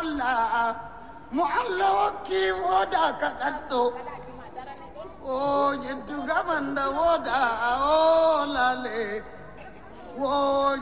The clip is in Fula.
Allah mu Allah wakki woda kaɗanɗo o jedduga banda woda o lale wo